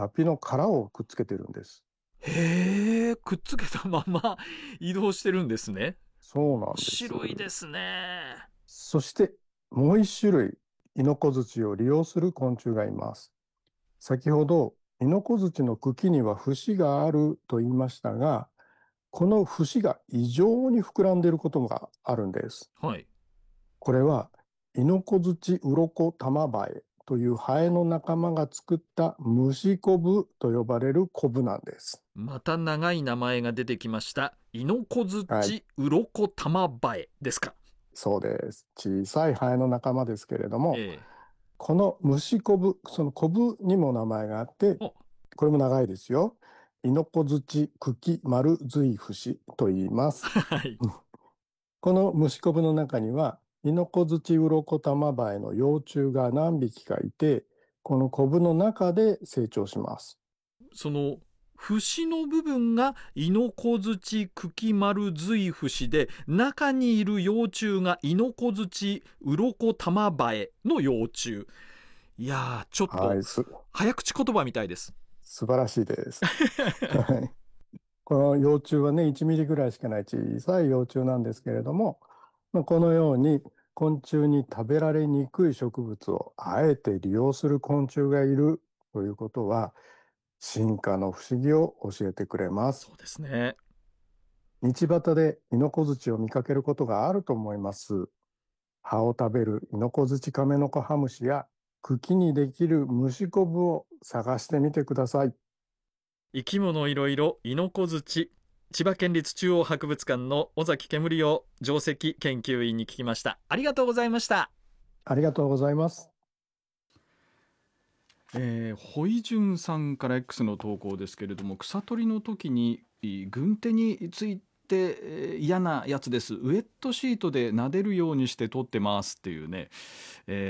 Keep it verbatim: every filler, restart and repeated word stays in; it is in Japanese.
脱皮の殻をくっつけてるんです。 へえ、くっつけたまま移動してるんですね。 そうな面んです。 白いですね。 そしてもう一種類、イノコズチを利用する昆虫がいます。先ほど、イノコズチの茎には節があると言いましたが、この節が異常に膨らんでいることがあるんです。 はい。 これは、イノコズチウロコタマバエというハエの仲間が作った虫コブと呼ばれるコブなんです。 また長い名前が出てきました。イノコズはい、 チウロコタマバエですか。 そうです。小さいハエの仲間ですけれども、 ええ。 この虫コブ、そのコブにも名前があって、 お、 これも長いですよ。イノコズチ茎丸髄節と言います。 はい。 この虫コブの中には、イノコズチウロコタマバエの幼虫が何匹かいて、このコブの中で成長します。 その、節の部分がイノコズチ茎丸髄節で、中にいる幼虫がイノコズチウロコタマバエの幼虫。いやー、ちょっと、 はい、す、 早口言葉みたいです。 素晴らしいです。はい。この幼虫はね、いちミリぐらいしかない小さい幼虫なんですけれども、まあ、このように昆虫に食べられにくい植物をあえて利用する昆虫がいるということは、進化の不思議を教えてくれます。 そうですね。 道端でイノコズチを見かけることがあると思います。葉を食べるイノコズチカメノコハムシや茎にできる虫コブを探してみてください。 生き物いろいろ、イノコズチ。千葉県立中央博物館の尾崎煙夫上席研究員に聞きました。ありがとうございました。 ありがとうございます。 えー、ホイジュンさんから X の投稿ですけれども、草取りの時に軍手について、えー嫌なやつです。ウェットシートで撫でるようにして取ってますっていうね、えー